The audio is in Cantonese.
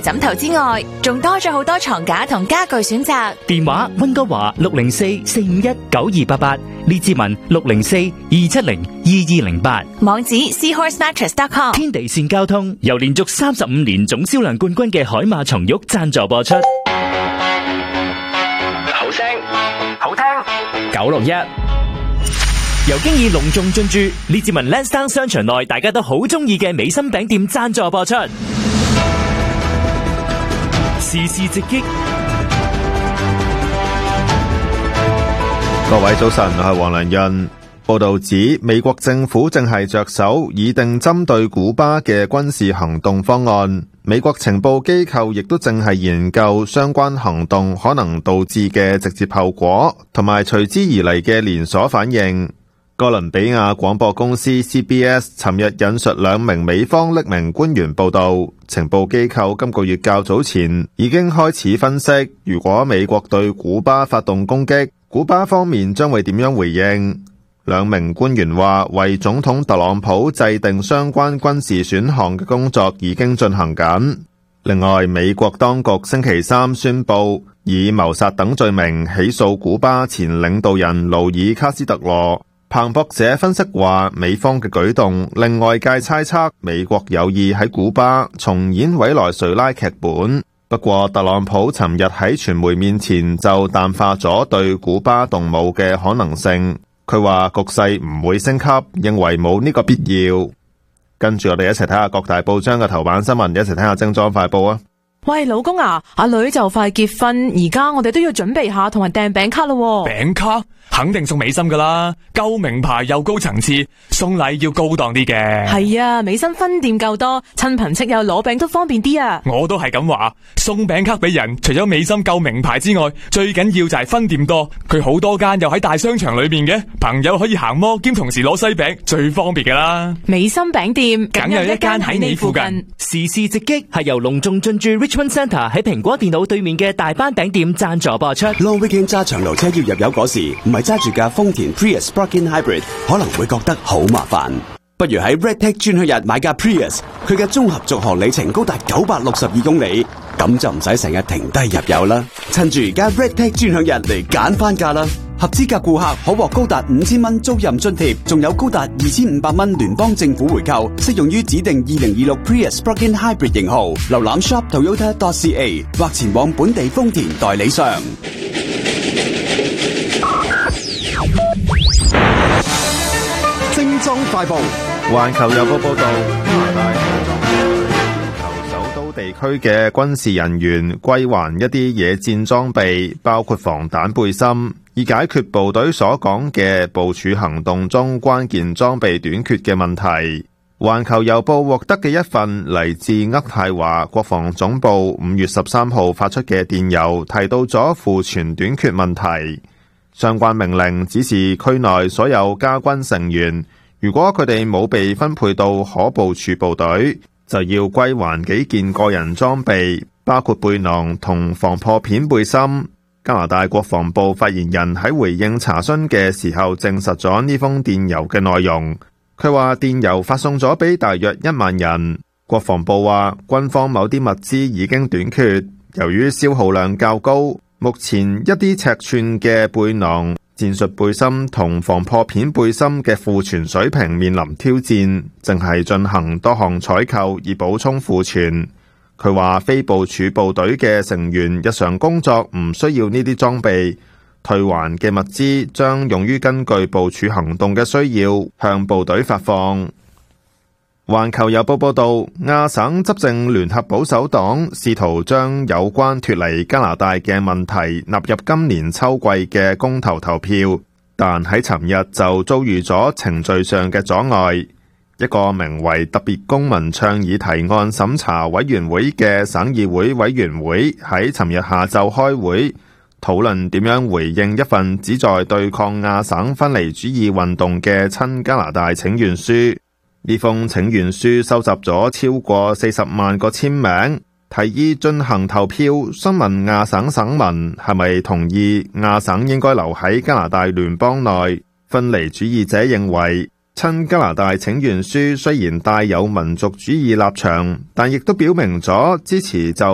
枕頭之外，仲多咗好多床架同家具選擇。 電話溫哥華604-451-9288，列治文604-270-2208， 網址 seahorsemattress.com。 天地線交通由連續35年總銷量冠軍嘅海馬床褥贊助播出。 好聲好聽961。 由經已隆重進駐列治文 Lansdowne 商場內大家都好中意嘅美心餅店贊助播出。時事直擊， 各位早晨，我係黃良潤。報道指美國政府正係着手擬定針對古巴嘅軍事行動方案，美國情報機構亦都正係研究相關行動可能導致嘅直接後果，同埋隨之而嚟嘅連鎖反應。哥倫比亞廣播公司 CBS 尋日引述2名美方匿名官員報道，情報機構今個月較早前已經開始分析，如果美國對古巴發動攻擊，古巴方面將會點樣回應。2名官員話，為總統特朗普制定相關軍事選項嘅工作已經進行緊。另外，美國當局星期三宣布，以謀殺等罪名起訴古巴前領導人勞爾卡斯特羅。彭博社分析話，美方嘅舉動令外界猜測美國有意喺古巴重演委內瑞拉劇本。不過，特朗普尋日喺傳媒面前就淡化咗對古巴動武嘅可能性。佢話局勢唔會升級，認為冇呢個必要。跟住我哋一齊睇下各大報章嘅頭版新聞，一齊睇下精裝快報啊！ 喂，老公啊，阿女就快結婚，而家我哋都要準備下同人訂餅卡咯。 餅卡肯定送美心噶啦，夠名牌又高層次，送禮要高檔啲嘅。 係啊，美心分店夠多，親朋戚友攞餅都方便啲啊。 我都係咁話，送餅卡俾人，除咗美心夠名牌之外，最緊要就係分店多。佢好多間又喺大商場裏邊嘅，朋友可以行摩兼同時攞西餅，最方便噶啦。 美心餅店梗有一間喺你附近。 時事直擊係由隆重進駐 Richmond Centre 喺蘋果電腦對面嘅大班餅店贊助播出。 Long Weekend 揸長途車要入油嗰時，唔係揸住架豐田 Prius Plug-in Hybrid， 可能會覺得好麻煩。不如喺 Redtech 專區日買架 Prius， 佢嘅綜合續航里程高達962公里，咁就唔使成日停低入油啦。趁住而家 Redtech 專享日嚟揀翻價啦！合資格顧客可獲高達5000蚊租賃津貼，仲有高達2500蚊聯邦政府回購，適用於指定2026 Prius Plug-in Hybrid 型號。瀏覽 shop.toyota.ca 或前往本地豐田代理商。 精裝快報，環球郵報報道，加拿大首都地區嘅軍事人員歸還一啲野戰裝備，包括防彈背心，以解決部隊所講嘅部署行動中關鍵裝備短缺嘅問題。環球郵報獲得嘅一份嚟自渥太華國防總部5月13號發出嘅電郵，提到咗庫存短缺問題。相關命令指示區內所有家軍成員，如果佢哋冇被分配到可部署部隊，就要歸還幾件個人裝備，包括背囊同防破片背心。加拿大國防部發言人喺回應查詢嘅時候證實咗呢封電郵嘅內容。佢話電郵發送咗俾大約1萬人。國防部話軍方某啲物資已經短缺，由於消耗量較高，目前一啲尺寸嘅背囊、戰術背心同防破片背心嘅庫存水平面臨挑戰，正係進行多項採購以補充庫存。佢話非部署部隊嘅成員日常工作唔需要呢啲裝備，退還嘅物資將用於根據部署行動嘅需要向部隊發放。環球郵報報道，亞省執政聯合保守黨試圖將有關脫離加拿大嘅問題納入今年秋季嘅公投投票，但喺尋日就遭遇咗程序上嘅阻礙。一個名為特別公民倡議提案審查委員會嘅省議會委員會喺尋日下晝開會，討論點樣回應一份旨在對抗亞省分離主義運動嘅親加拿大請願書。呢封請願書收集咗超過40萬個簽名，提議進行投票，詢問亞省省民係咪同意亞省應該留喺加拿大聯邦內。分離主義者認為，親加拿大請願書雖然帶有民族主義立場，但亦都表明咗支持就